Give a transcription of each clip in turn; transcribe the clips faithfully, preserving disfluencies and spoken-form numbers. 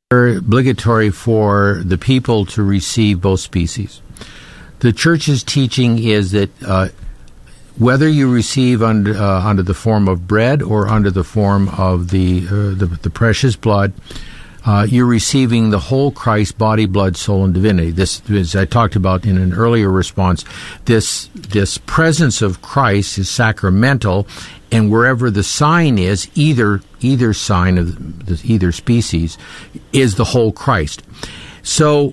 obligatory for the people to receive both species. The church's teaching is that uh, whether you receive under, uh, under the form of bread or under the form of the uh, the, the precious blood, uh, you're receiving the whole Christ, body, blood, soul, and divinity. This, as I talked about in an earlier response, this this presence of Christ is sacramental, and wherever the sign is, either either sign of the, either species, is the whole Christ. So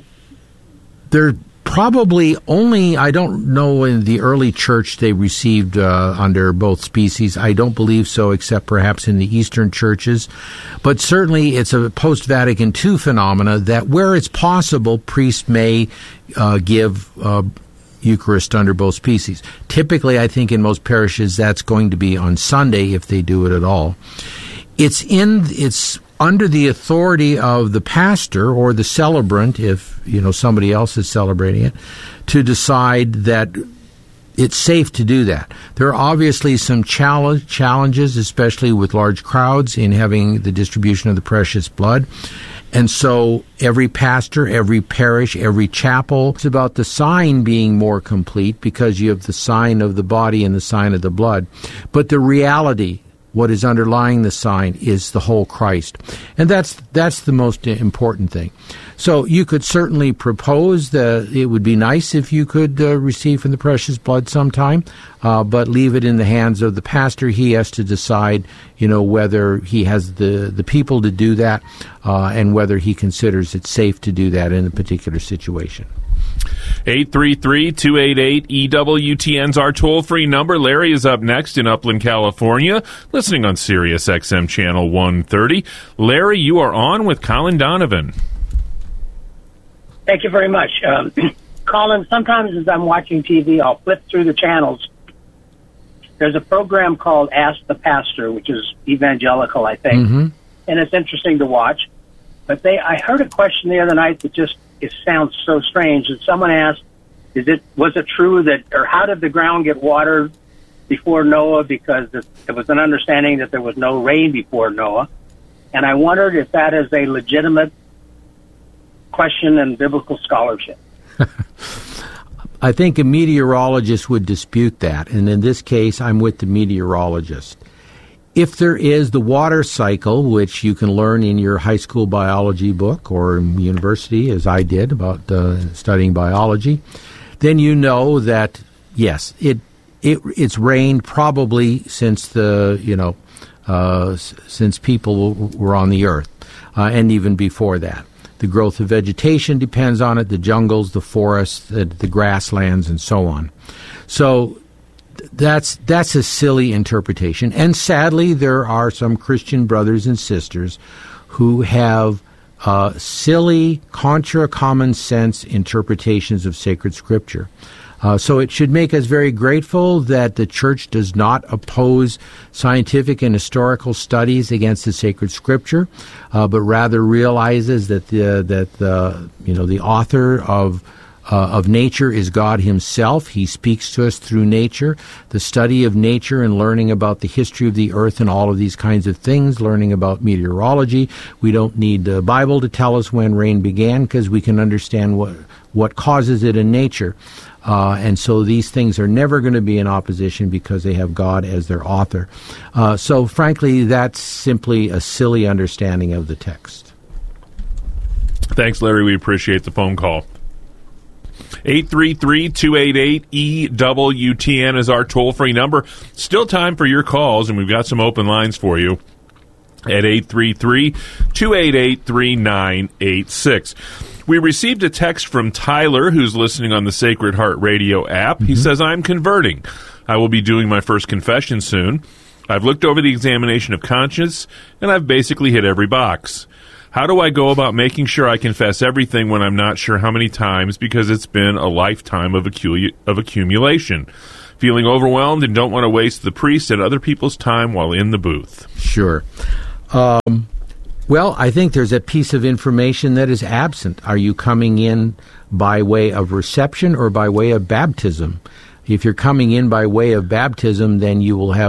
there. Probably only, I don't know, in the early church they received uh, under both species. I don't believe so, except perhaps in the Eastern churches. But certainly it's a post-Vatican two phenomena that where it's possible, priests may uh, give uh, Eucharist under both species. Typically, I think in most parishes that's going to be on Sunday if they do it at all. It's in, it's under the authority of the pastor or the celebrant, if you know somebody else is celebrating it, to decide that it's safe to do that. There are obviously some challenge, challenges, especially with large crowds, in having the distribution of the precious blood. And so every pastor, every parish, every chapel, it's about the sign being more complete because you have the sign of the body and the sign of the blood. But the reality, what is underlying the sign, is the whole Christ. And that's that's the most important thing. So you could certainly propose that it would be nice if you could uh, receive from the precious blood sometime, uh, but leave it in the hands of the pastor. He has to decide, you know, whether he has the, the people to do that uh, and whether he considers it safe to do that in a particular situation. eight three three, two eight eight, E W T N's our toll-free number. Larry is up next in Upland, California, listening on Sirius X M Channel one thirty. Larry, you are on with Colin Donovan. Thank you very much. Um, Colin, sometimes as I'm watching T V, I'll flip through the channels. There's a program called Ask the Pastor, which is evangelical, I think, mm-hmm. and it's interesting to watch. But they, I heard a question the other night that just it sounds so strange. And someone asked, "Is it was it true that, or how did the ground get watered before Noah? Because it was an understanding that there was no rain before Noah." And I wondered if that is a legitimate question in biblical scholarship. I think a meteorologist would dispute that, and in this case, I'm with the meteorologist. If there is the water cycle, which you can learn in your high school biology book or in university, as I did, about uh, studying biology, then you know that, yes, it it it's rained probably since the, you know, uh, s- since people were on the earth, uh, and even before that. The growth of vegetation depends on it, the jungles, the forests, the, the grasslands, and so on. So that's that's a silly interpretation. And sadly, there are some Christian brothers and sisters who have uh, silly, contra common sense interpretations of sacred Scripture. Uh, so it should make us very grateful that the Church does not oppose scientific and historical studies against the sacred Scripture, uh, but rather realizes that the that the you know the author of uh, of nature is God Himself. He speaks to us through nature. The study of nature and learning about the history of the earth and all of these kinds of things, learning about meteorology. We don't need the Bible to tell us when rain began, because we can understand what what causes it in nature. Uh, and so these things are never going to be in opposition because they have God as their author. Uh, so frankly, that's simply a silly understanding of the text. Thanks, Larry. We appreciate the phone call. eight three three, two eight eight, E W T N is our toll-free number. Still time for your calls, and we've got some open lines for you at eight three three, two eight eight, three nine eight six. We received a text from Tyler, who's listening on the Sacred Heart Radio app. Mm-hmm. He says, "I'm converting. I will be doing my first confession soon. I've looked over the examination of conscience, and I've basically hit every box. How do I go about making sure I confess everything when I'm not sure how many times, because it's been a lifetime of, accu- of accumulation? Feeling overwhelmed and don't want to waste the priest and other people's time while in the booth." Sure. Um, well, I think there's a piece of information that is absent. Are you coming in by way of reception or by way of baptism? If you're coming in by way of baptism, then you will have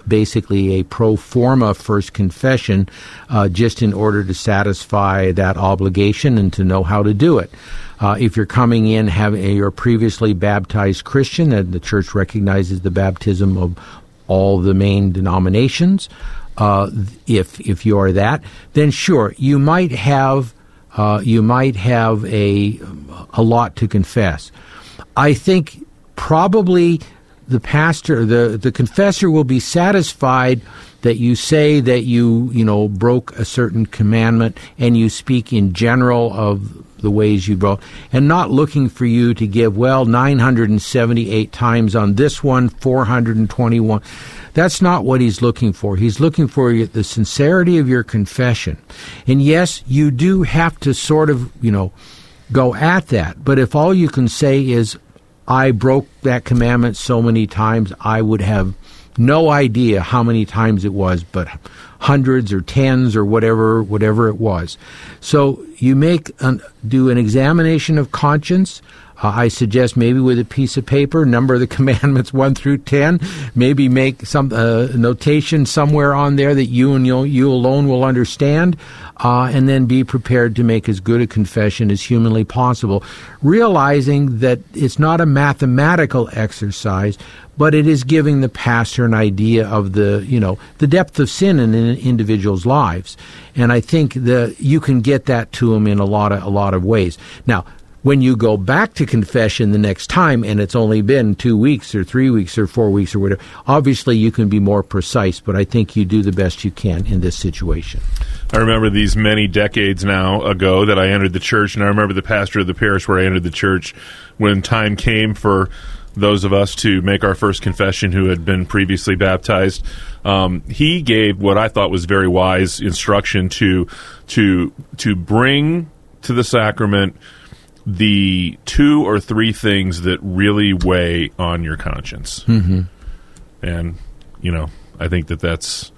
basically a pro forma first confession, uh, just in order to satisfy that obligation and to know how to do it. Uh, if you're coming in, having you're a previously baptized Christian, and the church recognizes the baptism of all the main denominations, uh, if if you are that, then sure, you might have uh, you might have a a lot to confess. I think probably the pastor, the the confessor, will be satisfied that you say that you you know broke a certain commandment, and you speak in general of the ways you broke, and not looking for you to give, well, nine hundred seventy-eight times on this one, four hundred twenty-one. That's not what he's looking for. He's looking for the sincerity of your confession. And yes, you do have to sort of, you know, go at that. But if all you can say is, I broke that commandment so many times, I would have no idea how many times it was, but hundreds or tens or whatever whatever it was. So you make an, do an examination of conscience. Uh, I suggest maybe with a piece of paper, number the commandments one through ten. Maybe make some uh, notation somewhere on there that you and you, you alone will understand, uh, and then be prepared to make as good a confession as humanly possible, realizing that it's not a mathematical exercise, but it is giving the pastor an idea of the, you know, the depth of sin in an individual's lives. And I think that you can get that to them in a lot of a lot of ways. Now, when you go back to confession the next time, and it's only been two weeks or three weeks or four weeks or whatever, obviously you can be more precise, but I think you do the best you can in this situation. I remember these many decades now ago that I entered the church, and I remember the pastor of the parish where I entered the church when time came for those of us to make our first confession who had been previously baptized. Um, he gave what I thought was very wise instruction to to to bring to the sacrament the two or three things that really weigh on your conscience. Mm-hmm. And, you know, I think that that's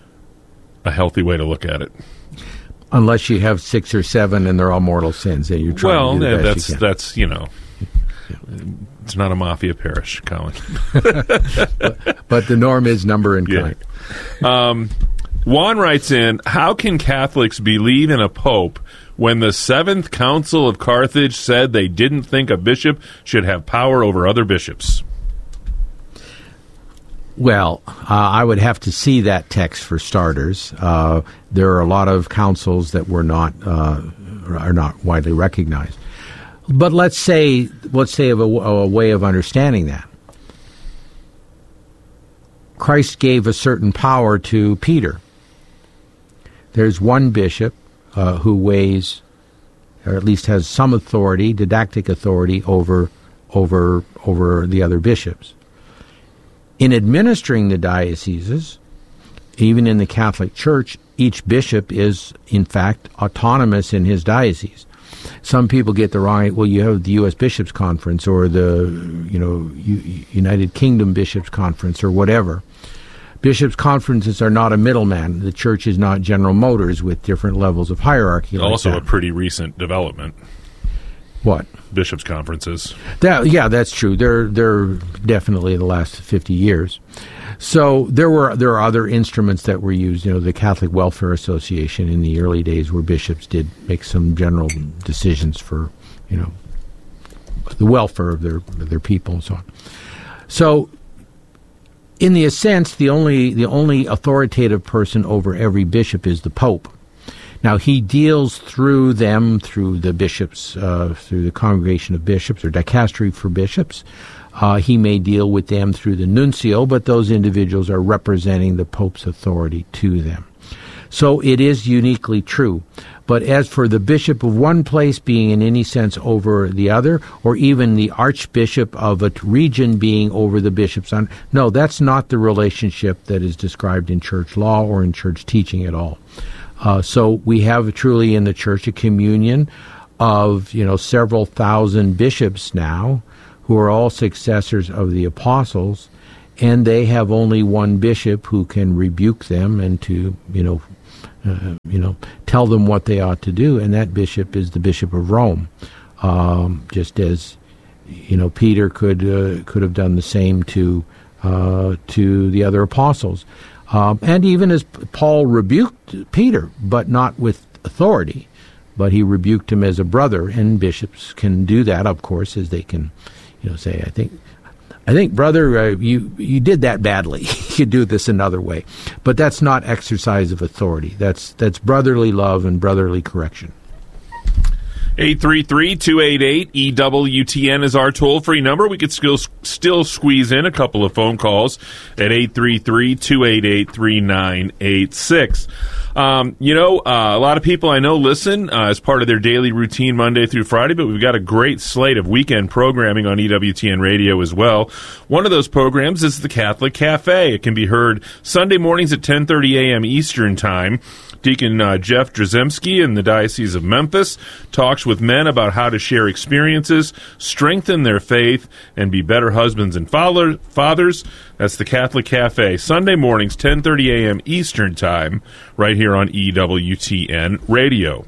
a healthy way to look at it. Unless you have six or seven and they're all mortal sins, and you're trying well, to do the yeah, best that's you can. that's you know, it's not a mafia parish, Colin. but, but the norm is number and Yeah. kind. Um, Juan writes in, how can Catholics believe in a pope when the Seventh Council of Carthage said they didn't think a bishop should have power over other bishops? Well, uh, I would have to see that text for starters. Uh, there are a lot of councils that were not uh, are not widely recognized. But let's say let's say of a, a way of understanding that. Christ gave a certain power to Peter. There's one bishop uh, who weighs, or at least has some authority, didactic authority over over over the other bishops. In administering the dioceses, even in the Catholic Church, each bishop is, in fact, autonomous in his diocese. Some people get the wrong, well, you have the U S Bishops' Conference or the, you know, U- United Kingdom Bishops' Conference or whatever. Bishops' conferences are not a middleman. The Church is not General Motors with different levels of hierarchy. Like Also that. a pretty recent development. What? Bishops' conferences. That, yeah, that's true. They're they're definitely the last fifty years. So there were there are other instruments that were used. You know, the Catholic Welfare Association in the early days, where bishops did make some general decisions for, you know, the welfare of their of their people and so on. So, in the sense, the only the only authoritative person over every bishop is the Pope. Now, he deals through them, through the bishops, uh, through the Congregation of Bishops, or Dicastery for Bishops. Uh, he may deal with them through the nuncio, but those individuals are representing the Pope's authority to them. So it is uniquely true. But as for the bishop of one place being in any sense over the other, or even the archbishop of a region being over the bishops, on, no, that's not the relationship that is described in church law or in church teaching at all. Uh, so we have truly in the church a communion of, you know, several thousand bishops now who are all successors of the apostles, and they have only one bishop who can rebuke them and to, you know, uh, you know, tell them what they ought to do, and that bishop is the Bishop of Rome. Um, just as, you know, Peter could uh, could have done the same to uh, to the other apostles. Um, and even as Paul rebuked Peter, but not with authority, but he rebuked him as a brother, and bishops can do that, of course, as they can, you know, say, I think, I think, brother, uh, you you did that badly. You could do this another way. But that's not exercise of authority. That's that's brotherly love and brotherly correction. eight three three, two eight eight, E W T N is our toll-free number. We could still still squeeze in a couple of phone calls at eight three three, two eight eight, three nine eight six. Um, you know, uh, a lot of people I know listen uh, as part of their daily routine Monday through Friday, but we've got a great slate of weekend programming on E W T N Radio as well. One of those programs is the Catholic Cafe. It can be heard Sunday mornings at ten thirty a.m. Eastern Time. Deacon uh, Jeff Drzymski in the Diocese of Memphis talks with men about how to share experiences, strengthen their faith, and be better husbands and father, fathers. That's the Catholic Cafe, Sunday mornings, ten thirty a.m. Eastern Time, right here on E W T N Radio.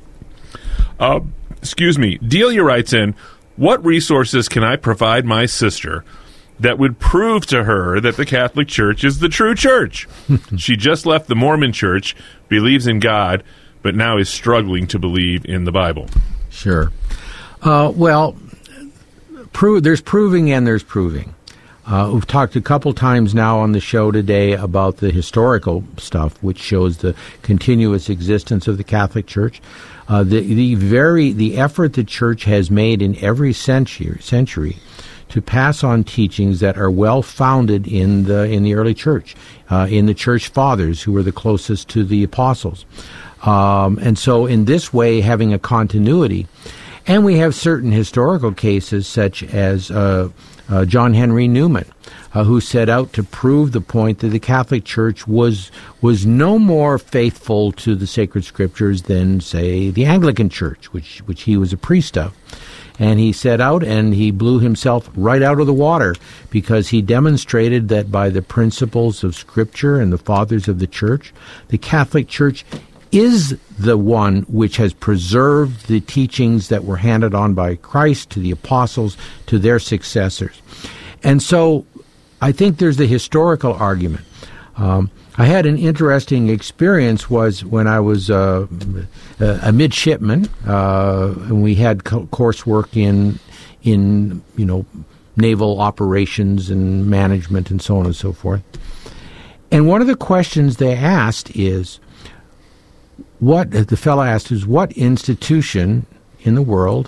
Uh, excuse me. Delia writes in, what resources can I provide my sister that would prove to her that the Catholic Church is the true church? She just left the Mormon Church, believes in God, but now is struggling to believe in the Bible. Sure. Uh, well, pro- there's proving and there's proving. Uh, we've talked a couple times now on the show today about the historical stuff, which shows the continuous existence of the Catholic Church. Uh, the, the very the effort the Church has made in every century century to pass on teachings that are well founded in the in the early Church, uh, in the Church Fathers, who were the closest to the apostles, um, and so in this way, having a continuity. And we have certain historical cases, such as uh, uh, John Henry Newman, uh, who set out to prove the point that the Catholic Church was was no more faithful to the sacred scriptures than, say, the Anglican Church, which which he was a priest of. And he set out and he blew himself right out of the water, because he demonstrated that by the principles of Scripture and the fathers of the Church, the Catholic Church is the one which has preserved the teachings that were handed on by Christ to the apostles, to their successors. And so I think there's the historical argument. Um, I had an interesting experience was when I was uh, a midshipman, uh, and we had co- coursework in, in, you know, naval operations and management and so on and so forth. And one of the questions they asked is, what, the fellow asked is, what institution in the world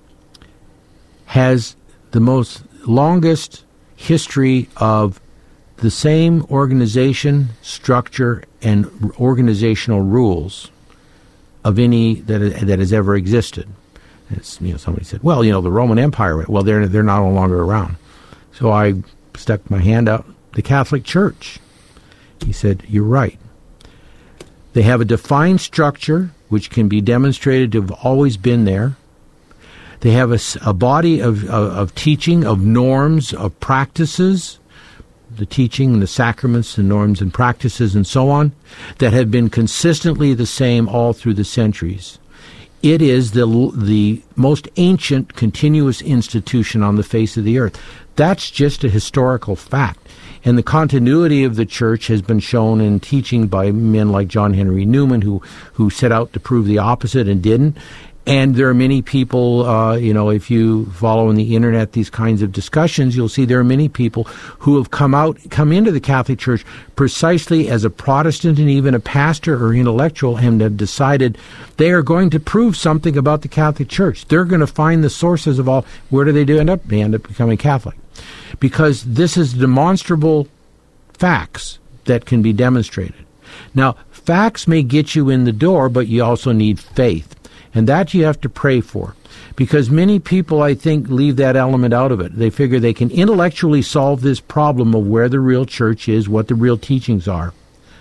has the most longest history of the same organization, structure, and organizational rules of any that that has ever existed? It's, you know, somebody said, well, you know, the Roman Empire. Well, they're they're not no longer around. So I stuck my hand out. The Catholic Church. He said, you're right. They have a defined structure which can be demonstrated to have always been there. They have a, a body of, of, of teaching, of norms, of practices, the teaching, the sacraments, the norms and practices and so on, that have been consistently the same all through the centuries. It is the the most ancient continuous institution on the face of the earth. That's just a historical fact. And the continuity of the Church has been shown in teaching by men like John Henry Newman, who, who set out to prove the opposite and didn't. And there are many people, uh, you know, if you follow on the internet these kinds of discussions, you'll see there are many people who have come out, come into the Catholic Church precisely as a Protestant and even a pastor or intellectual, and have decided they are going to prove something about the Catholic Church. They're going to find the sources of all. Where do they do end up? They end up becoming Catholic. Because this is demonstrable facts that can be demonstrated. Now, facts may get you in the door, but you also need faith. And that you have to pray for, because many people, I think, leave that element out of it. They figure they can intellectually solve this problem of where the real church is, what the real teachings are.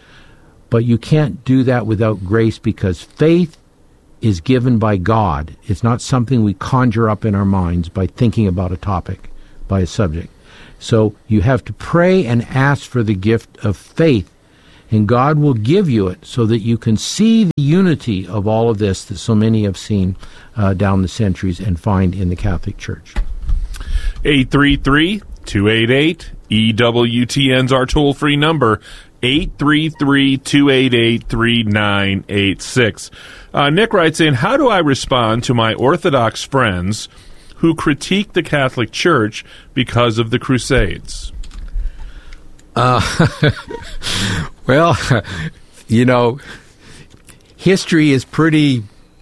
But you can't do that without grace, because faith is given by God. It's not something we conjure up in our minds by thinking about a topic, by a subject. So you have to pray and ask for the gift of faith. And God will give you it so that you can see the unity of all of this that so many have seen uh, down the centuries and find in the Catholic Church. eight three three, two eight eight, E W T N's our toll-free number, eight three three, two eight eight, three nine eight six. Uh, Nick writes in, how do I respond to my Orthodox friends who critique the Catholic Church because of the Crusades? Uh, well, you know, history is pretty...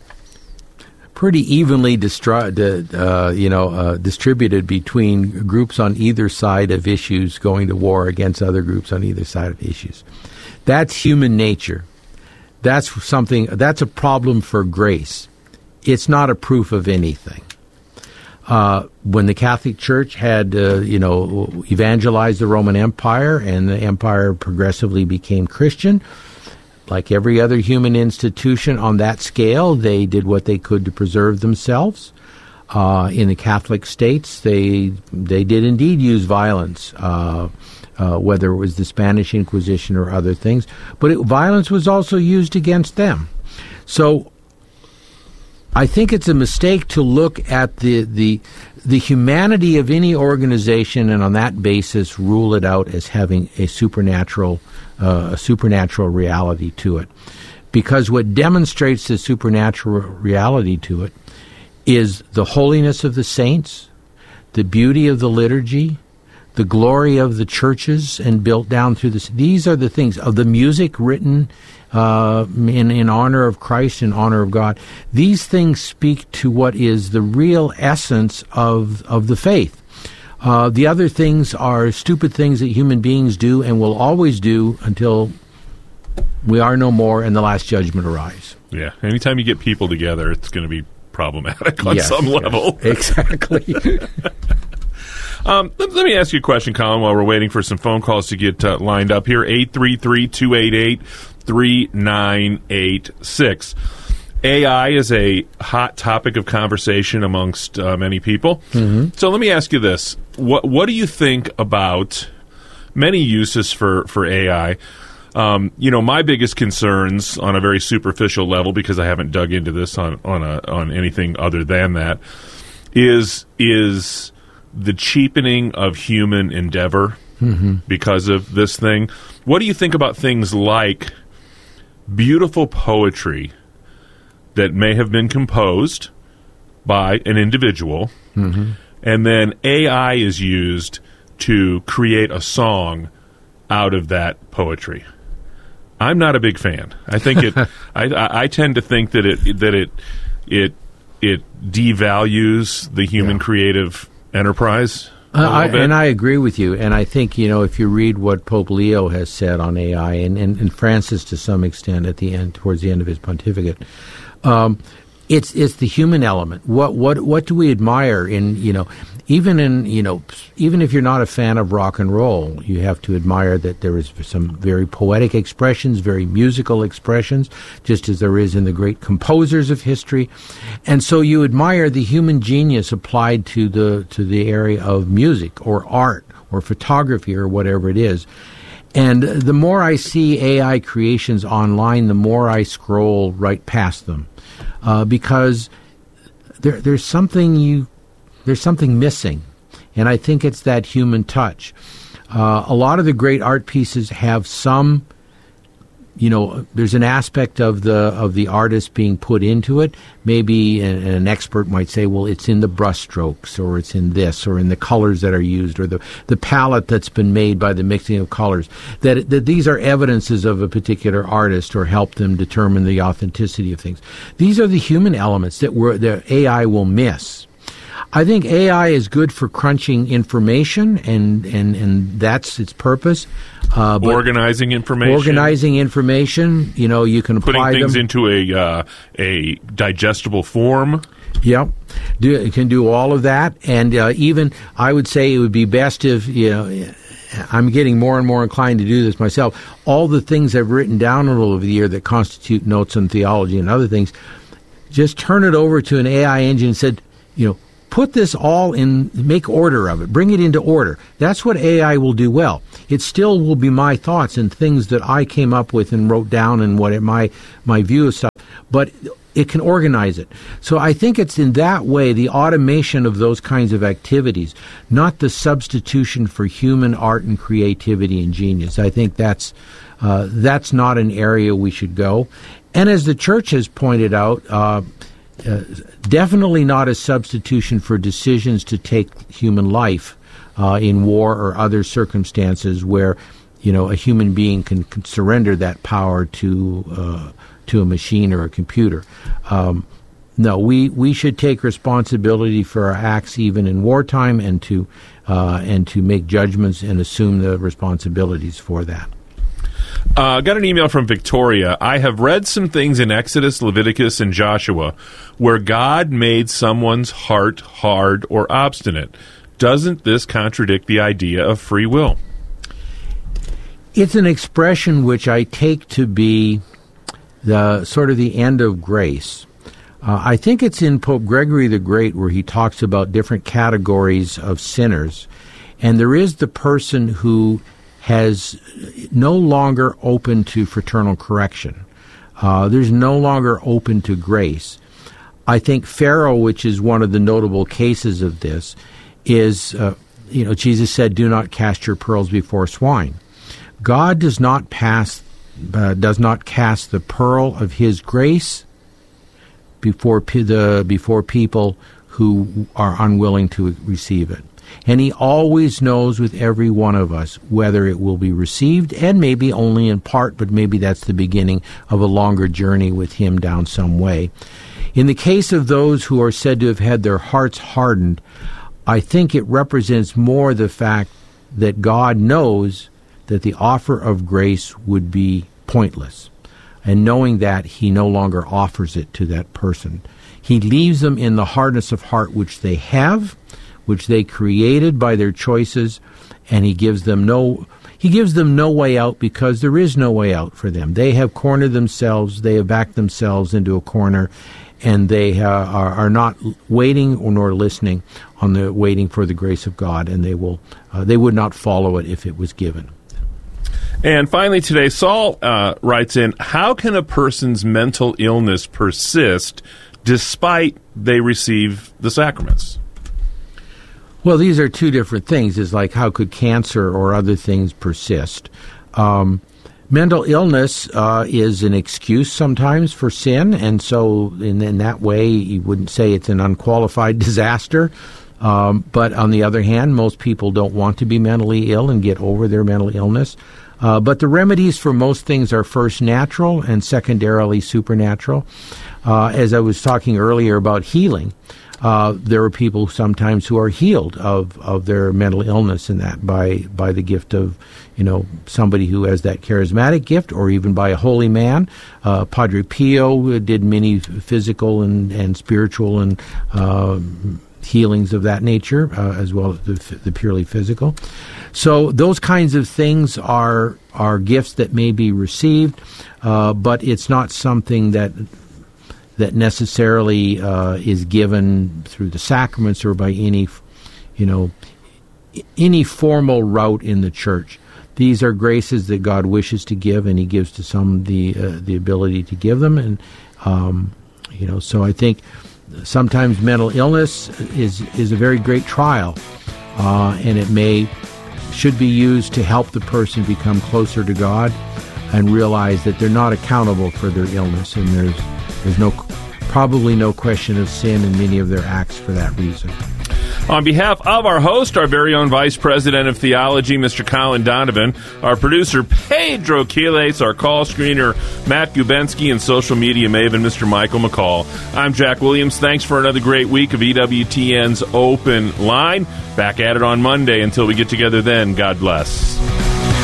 pretty evenly distri- uh, you know, uh, distributed between groups on either side of issues going to war against other groups on either side of issues. That's human nature. That's something, that's a problem for grace. It's not a proof of anything. Uh, when the Catholic Church had, uh, you know, evangelized the Roman Empire and the empire progressively became Christian, like every other human institution on that scale, they did what they could to preserve themselves. Uh, in the Catholic states, they they did indeed use violence, uh, uh, whether it was the Spanish Inquisition or other things. But it, violence was also used against them. So I think it's a mistake to look at the the the humanity of any organization and on that basis rule it out as having a supernatural uh, a supernatural reality to it. Because what demonstrates the supernatural reality to it is the holiness of the saints, the beauty of the liturgy, the glory of the churches and built down through this. These are the things of the music written uh, in, in honor of Christ, in honor of God. These things speak to what is the real essence of of the faith. Uh, the other things are stupid things that human beings do and will always do until we are no more and the last judgment arrives. Yeah. Anytime you get people together, it's going to be problematic on yes, some yes, level. Exactly. um, let, let me ask you a question, Colin, while we're waiting for some phone calls to get uh, lined up here. eight three three, two eight eight, three nine eight six. A I is a hot topic of conversation amongst uh, many people. Mm-hmm. So let me ask you this. What what do you think about many uses for, for A I? Um, you know, my biggest concerns on a very superficial level, because I haven't dug into this on, on, a, on anything other than that, is, is the cheapening of human endeavor mm-hmm. because of this thing. What do you think about things like beautiful poetry that may have been composed by an individual, mm-hmm. and then A I is used to create a song out of that poetry? I'm not a big fan. I think it. I, I tend to think that it that it it it devalues the human yeah. creative enterprise. Uh, I, and I agree with you. And I think, you know, if you read what Pope Leo has said on A I, and, and, and Francis to some extent at the end, towards the end of his pontificate, um, it's it's the human element. What what what do we admire in, you know, even in, you know, even if you're not a fan of rock and roll, you have to admire that there is some very poetic expressions, very musical expressions, just as there is in the great composers of history. And so you admire the human genius applied to the to the area of music or art or photography or whatever it is. And the more I see A I creations online, the more I scroll right past them, uh, because there, there's something you, there's something missing, and I think it's that human touch. Uh, a lot of the great art pieces have some, you know, there's an aspect of the of the artist being put into it. Maybe an, an expert might say, well, it's in the brushstrokes, or it's in this, or in the colors that are used, or the, the palette that's been made by the mixing of colors. That, that these are evidences of a particular artist, or help them determine the authenticity of things. These are the human elements that we're, the A I will miss. I think A I is good for crunching information, and, and, and that's its purpose. Uh, organizing information. Organizing information. You know, you can apply Putting things them. into a uh, a digestible form. Yep. Do, it can do all of that. And uh, even, I would say it would be best if, you know, I'm getting more and more inclined to do this myself. All the things I've written down over the year that constitute notes on theology and other things, just turn it over to an A I engine and said, you know, put this all in, make order of it, bring it into order. That's what A I will do well. It still will be my thoughts and things that I came up with and wrote down and what it, my my view of stuff. But it can organize it. So I think it's in that way, the automation of those kinds of activities, not the substitution for human art and creativity and genius. I think that's uh, that's not an area we should go. And as the church has pointed out, uh, uh, definitely not a substitution for decisions to take human life uh, in war or other circumstances where, you know, a human being can, can surrender that power to uh, to a machine or a computer. Um, no, we, we should take responsibility for our acts even in wartime, and to uh, and to make judgments and assume the responsibilities for that. I uh, got an email from Victoria. I have read some things in Exodus, Leviticus, and Joshua where God made someone's heart hard or obstinate. Doesn't this contradict the idea of free will? It's an expression which I take to be the sort of the end of grace. Uh, I think it's in Pope Gregory the Great where he talks about different categories of sinners. And there is the person who has no longer open to fraternal correction. Uh, there's no longer open to grace. I think Pharaoh, which is one of the notable cases of this, is, uh, you know, Jesus said, do not cast your pearls before swine. God does not pass, uh, does not cast the pearl of His grace before p- the before people who are unwilling to receive it, and He always knows with every one of us whether it will be received, and maybe only in part, but maybe that's the beginning of a longer journey with Him down some way. In the case of those who are said to have had their hearts hardened, I think it represents more the fact that God knows that the offer of grace would be pointless. And knowing that, He no longer offers it to that person. He leaves them in the hardness of heart which they have, which they created by their choices, and He gives them no He gives them no way out, because there is no way out for them. They have cornered themselves, they have backed themselves into a corner, and they uh, are, are not waiting or nor listening on the waiting for the grace of God, and they will uh, they would not follow it if it was given. And finally today, Saul uh, writes in, how can a person's mental illness persist despite they receive the sacraments? Well, these are two different things. It's like, how could cancer or other things persist? Um, mental illness uh, is an excuse sometimes for sin, and so in, in that way you wouldn't say it's an unqualified disaster. Um, but on the other hand, most people don't want to be mentally ill and get over their mental illness. Uh, but the remedies for most things are first natural and secondarily supernatural. Uh, as I was talking earlier about healing, uh, there are people sometimes who are healed of, of their mental illness, and that by, by the gift of, you know, somebody who has that charismatic gift, or even by a holy man. Uh, Padre Pio did many physical and, and spiritual and uh, healings of that nature, uh, as well as the, the purely physical. So those kinds of things are are gifts that may be received, uh, but it's not something that that necessarily uh, is given through the sacraments or by any, you know, any formal route in the church. These are graces that God wishes to give, and He gives to some the uh, the ability to give them, and um, you know. So I think sometimes mental illness is is a very great trial, uh, and it may. should be used to help the person become closer to God and realize that they're not accountable for their illness, and there's there's no probably no question of sin in many of their acts for that reason. On behalf of our host, our very own Vice President of Theology, Mister Colin Donovan, our producer, Pedro Quiles, our call screener, Matt Gubensky, and social media maven, Mister Michael McCall. I'm Jack Williams. Thanks for another great week of E W T N's Open Line. Back at it on Monday. Until we get together then, God bless.